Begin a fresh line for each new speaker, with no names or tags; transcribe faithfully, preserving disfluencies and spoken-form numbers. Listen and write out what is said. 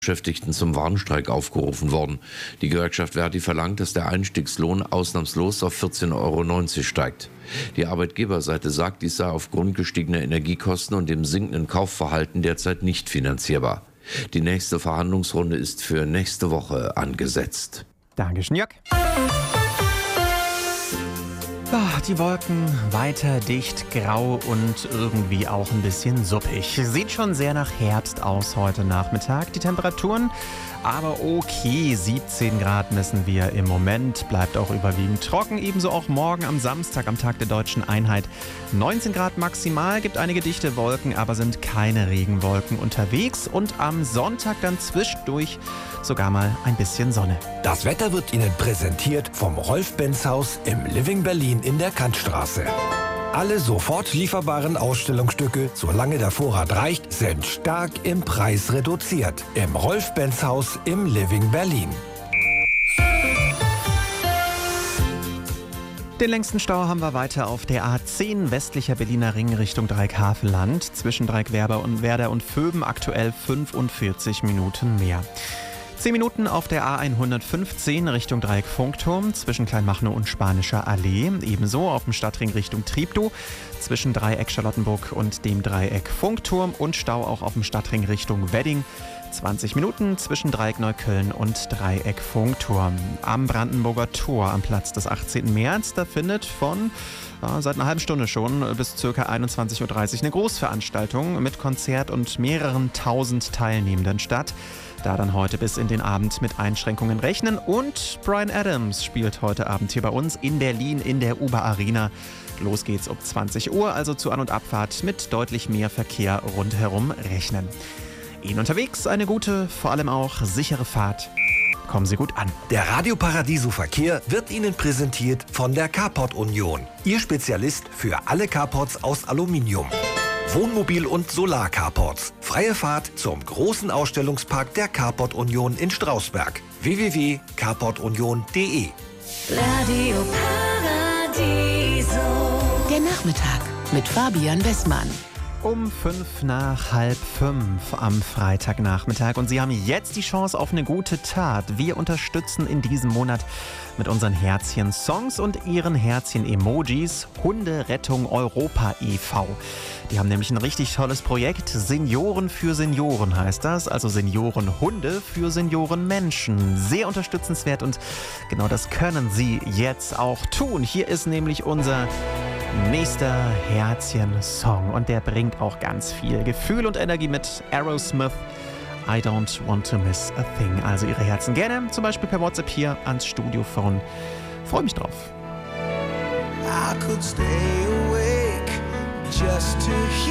Beschäftigten zum Warnstreik aufgerufen worden. Die Gewerkschaft Verdi verlangt, dass der Einstiegslohn ausnahmslos auf vierzehn Euro neunzig steigt. Die Arbeitgeberseite sagt, dies sei aufgrund gestiegener Energiekosten und dem sinkenden Kaufverhalten derzeit nicht finanzierbar. Die nächste Verhandlungsrunde ist für nächste Woche angesetzt.
Danke, Schniak. Ah, die Wolken weiter dicht, grau und irgendwie auch ein bisschen suppig. Sieht schon sehr nach Herbst aus heute Nachmittag. Die Temperaturen aber okay, siebzehn Grad messen wir im Moment. Bleibt auch überwiegend trocken, ebenso auch morgen am Samstag, am Tag der Deutschen Einheit. neunzehn Grad maximal, gibt einige dichte Wolken, aber sind keine Regenwolken unterwegs. Und am Sonntag dann zwischendurch sogar mal ein bisschen Sonne.
Das Wetter wird Ihnen präsentiert vom Rolf-Benz-Haus im Living Berlin in der Kantstraße. Alle sofort lieferbaren Ausstellungsstücke, solange der Vorrat reicht, sind stark im Preis reduziert. Im Rolf-Benz-Haus im Living Berlin.
Den längsten Stau haben wir weiter auf der A zehn, westlicher Berliner Ring Richtung Dreieckhavelland. Zwischen Dreieckwerder und Werder und Vöben aktuell fünfundvierzig Minuten mehr. zehn Minuten auf der A hundertfünfzehn Richtung Dreieck Funkturm zwischen Kleinmachnow und Spanischer Allee. Ebenso auf dem Stadtring Richtung Treptow zwischen Dreieck Charlottenburg und dem Dreieck Funkturm. Und Stau auch auf dem Stadtring Richtung Wedding. zwanzig Minuten zwischen Dreieck Neukölln und Dreieck Funkturm. Am Brandenburger Tor am Platz des achtzehnten März, da findet von ja, seit einer halben Stunde schon bis ca. einundzwanzig Uhr dreißig eine Großveranstaltung mit Konzert und mehreren tausend Teilnehmenden statt. Da dann heute bis in den Abend mit Einschränkungen rechnen. Und Bryan Adams spielt heute Abend hier bei uns in Berlin in der Uber Arena. Los geht's um zwanzig Uhr, also zur An- und Abfahrt mit deutlich mehr Verkehr rundherum rechnen. Ihnen unterwegs eine gute, vor allem auch sichere Fahrt. Kommen Sie gut an.
Der Radio Paradiso Verkehr wird Ihnen präsentiert von der Carport Union. Ihr Spezialist für alle Carports aus Aluminium. Wohnmobil- und Solar-Carports. Freie Fahrt zum großen Ausstellungspark der Carport Union in Strausberg. w w w punkt carport union punkt d e
Radio Paradiso. Der Nachmittag mit Fabian Westmann.
Um fünf nach halb fünf am Freitagnachmittag und Sie haben jetzt die Chance auf eine gute Tat. Wir unterstützen in diesem Monat mit unseren Herzchen-Songs und Ihren Herzchen-Emojis Hunderettung Europa e V Die haben nämlich ein richtig tolles Projekt. Senioren für Senioren heißt das, also Seniorenhunde für Seniorenmenschen. Sehr unterstützenswert und genau das können Sie jetzt auch tun. Hier ist nämlich unser nächster Herzchen-Song und der bringt auch ganz viel Gefühl und Energie mit. Aerosmith, I don't want to miss a thing. Also Ihre Herzen gerne, zum Beispiel per WhatsApp hier ans Studiophone. Freue mich drauf.
I could stay awake just to hear